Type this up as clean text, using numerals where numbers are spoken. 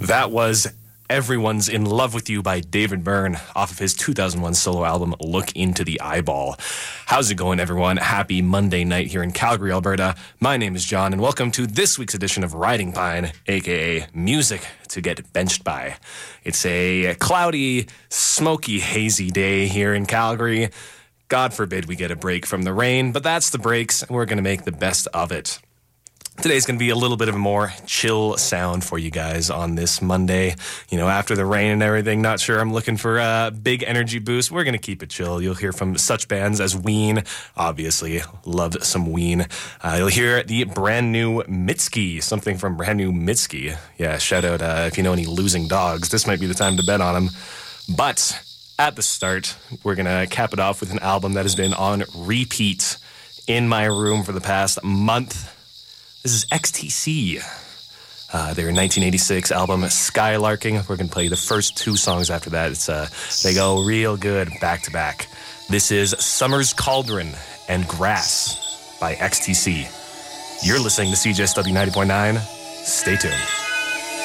That was Everyone's in Love with You by David Byrne off of his 2001 solo album, Look Into the Eyeball. How's it going, everyone? Happy Monday night here in Calgary, Alberta. My name is John, and welcome to this week's edition of Riding Pine, aka Music to Get Benched By. It's a cloudy, smoky, hazy day here in Calgary. God forbid we get a break from the rain, but that's the breaks, and we're going to make the best of it. Today's going to be a little bit of a more chill sound for you guys on this Monday. You know, after the rain and everything, not sure I'm looking for a big energy boost. We're going to keep it chill. You'll hear from such bands as Ween. Obviously, love some Ween. You'll hear the brand new Mitski, something from brand new Mitski. Yeah, shout out if you know any losing dogs. This might be the time to bet on them. But at the start, we're going to cap it off with an album that has been on repeat in my room for the past month. This is XTC. Their 1986 album, Skylarking. We're going to play the first two songs after that. They go real good back to back. This is Summer's Cauldron and Grass by XTC. You're listening to CJSW 90.9. Stay tuned.